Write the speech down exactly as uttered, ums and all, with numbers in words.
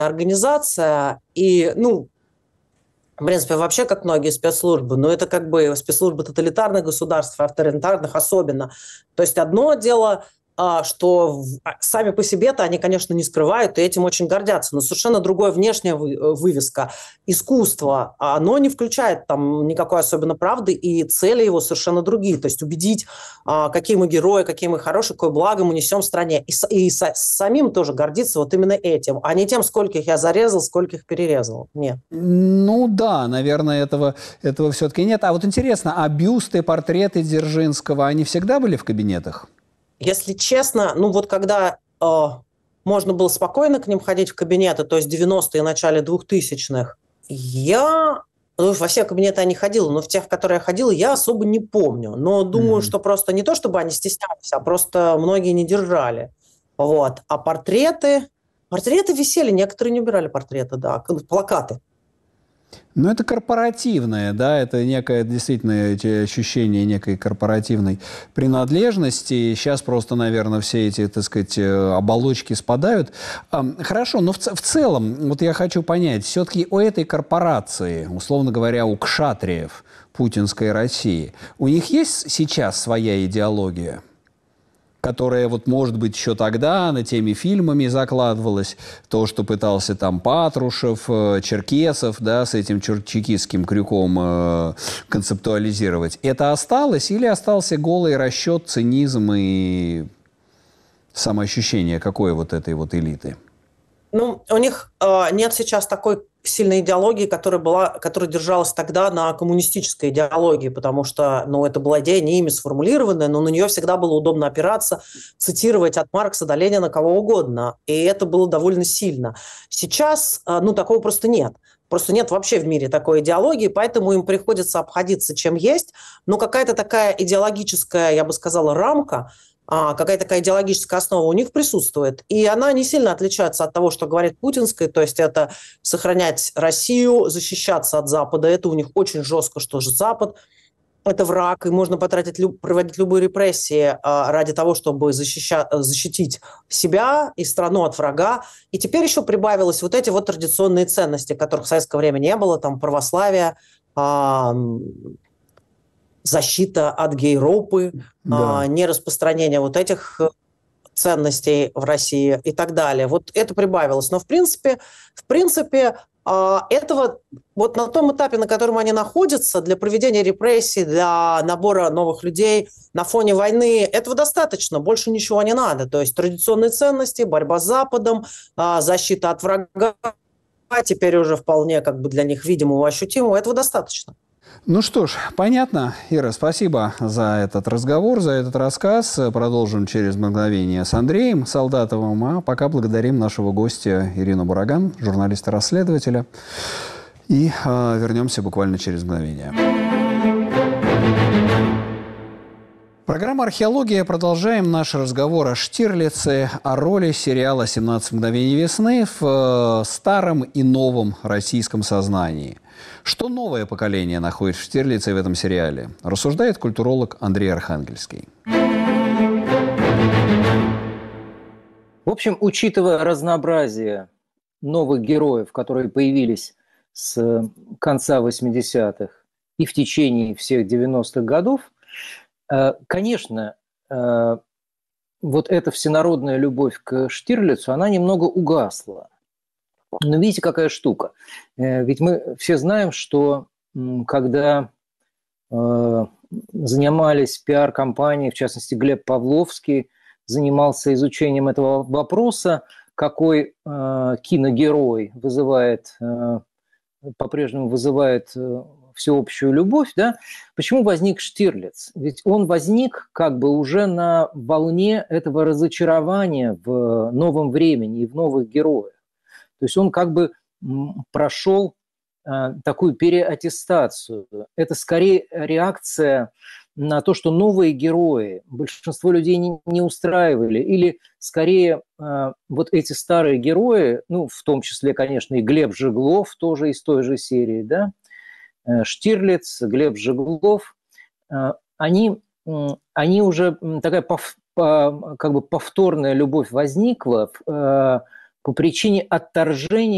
организация, и, ну, в принципе, вообще, как многие спецслужбы, но это как бы спецслужбы тоталитарных государств, авторитарных особенно. То есть одно дело, а, что в- а, сами по себе-то они, конечно, не скрывают и этим очень гордятся, но совершенно другое внешняя вы- э, вывеска. Искусство, а оно не включает там никакой особенно правды, и цели его совершенно другие. То есть убедить, а, какие мы герои, какие мы хорошие, какое благо мы несем в стране. И, с- и со- самим тоже гордиться вот именно этим, а не тем, сколько их я зарезал, сколько их перерезал. Нет. Ну да, наверное, этого, этого все-таки нет. А вот интересно, а бюсты, портреты Дзержинского, они всегда были в кабинетах? Если честно, ну вот когда э, можно было спокойно к ним ходить в кабинеты, то есть девяностые, начале двухтысячных, я ну, во все кабинеты я не ходила, но в тех, в которые я ходила, я особо не помню. Но думаю, Мгм. что просто не то, чтобы они стеснялись, а просто многие не держали. Вот. А портреты... Портреты висели, некоторые не убирали портреты, да, к- плакаты. Ну, это корпоративное, да, это некое действительно эти ощущение некой корпоративной принадлежности. Сейчас просто, наверное, все эти, так сказать, э, оболочки спадают. Ам, Хорошо, но в, ц- в целом, вот я хочу понять, все-таки у этой корпорации, условно говоря, у кшатриев путинской России, у них есть сейчас своя идеология? Которая вот, может быть, еще тогда на теме фильмами закладывалась, то, что пытался там Патрушев, э, Черкесов, да, с этим чер- чекистским крюком э, концептуализировать. Это осталось или остался голый расчет, цинизм и самоощущение какой вот этой вот элиты? Ну, у них э, нет сейчас такой сильной идеологии, которая была, которая держалась тогда на коммунистической идеологии, потому что, ну, это была идея не ими сформулированная, но на нее всегда было удобно опираться, цитировать от Маркса до Ленина кого угодно, и это было довольно сильно. Сейчас, э, ну, такого просто нет. Просто нет вообще в мире такой идеологии, поэтому им приходится обходиться чем есть. Но какая-то такая идеологическая, я бы сказала, рамка, а, какая-то такая идеологическая основа у них присутствует. И она не сильно отличается от того, что говорит путинская, то есть это сохранять Россию, защищаться от Запада. Это у них очень жестко, что же Запад – это враг, и можно потратить, люб- проводить любые репрессии а, ради того, чтобы защища- защитить себя и страну от врага. И теперь еще прибавилось вот эти вот традиционные ценности, которых в советское время не было, там православие, а, защита от гей-ропы, Да. а, нераспространение вот этих э, ценностей в России и так далее. Вот это прибавилось. Но в принципе, в принципе а, этого вот на том этапе, на котором они находятся, для проведения репрессий, для набора новых людей на фоне войны, этого достаточно, больше ничего не надо. То есть традиционные ценности, борьба с Западом, а, защита от врага, теперь уже вполне как бы для них видимого, ощутимого, этого достаточно. Ну что ж, понятно. Ира, спасибо за этот разговор, за этот рассказ. Продолжим через мгновение с Андреем Солдатовым. А пока благодарим нашего гостя Ирину Бураган, журналиста-расследователя. И э, вернемся буквально через мгновение. Программа «Археология». Продолжаем наш разговор о Штирлице, о роли сериала «семнадцать мгновений весны» в э, старом и новом российском сознании. Что новое поколение находит в Штирлице в этом сериале? Рассуждает культуролог Андрей Архангельский. В общем, учитывая разнообразие новых героев, которые появились с конца восьмидесятых и в течение всех девяностых годов, конечно, вот эта всенародная любовь к Штирлицу, она немного угасла. Но видите, какая штука. Ведь мы все знаем, что когда занимались пиар-компанией, в частности, Глеб Павловский занимался изучением этого вопроса, какой киногерой вызывает, по-прежнему вызывает всеобщую любовь, да? Почему возник Штирлиц? Ведь он возник как бы уже на волне этого разочарования в новом времени и в новых героях. То есть он как бы прошел э, такую переаттестацию. Это скорее реакция на то, что новые герои большинство людей не, не устраивали. Или скорее э, вот эти старые герои, ну, в том числе, конечно, и Глеб Жеглов, тоже из той же серии, да, э, Штирлиц, Глеб Жеглов, э, они, э, они уже такая пов, по, как бы повторная любовь возникла, э, по причине отторжения